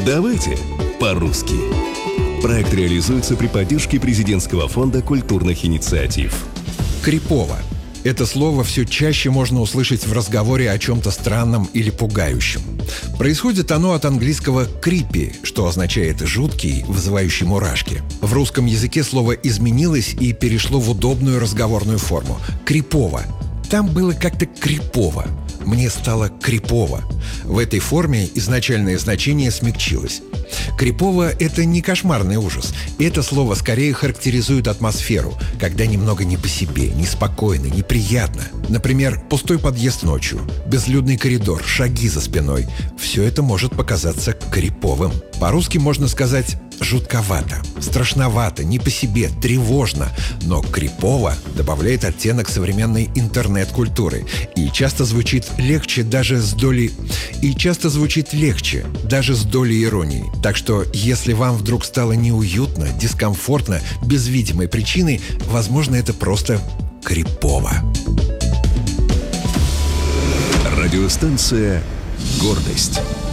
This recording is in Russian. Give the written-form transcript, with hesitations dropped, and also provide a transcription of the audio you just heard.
Давайте по-русски. Проект реализуется при поддержке Президентского фонда культурных инициатив. Крипово. Это слово все чаще можно услышать в разговоре о чем-то странном или пугающем. Происходит оно от английского «creepy», что означает «жуткий», вызывающий мурашки. В русском языке слово изменилось и перешло в удобную разговорную форму – «крипово». Там было как-то крипово. Мне стало крипово. В этой форме изначальное значение смягчилось. Крипово – это не кошмарный ужас. Это слово скорее характеризует атмосферу, когда немного не по себе, неспокойно, неприятно. Например, пустой подъезд ночью, безлюдный коридор, шаги за спиной. Все это может показаться криповым. По-русски можно сказать жутковато, страшновато, не по себе, тревожно. Но крипово добавляет оттенок современной интернет-культуры и часто звучит легче даже с долей иронии. Так что, если вам вдруг стало неуютно, дискомфортно, без видимой причины, возможно, это просто крипово. Радиостанция «Гордость».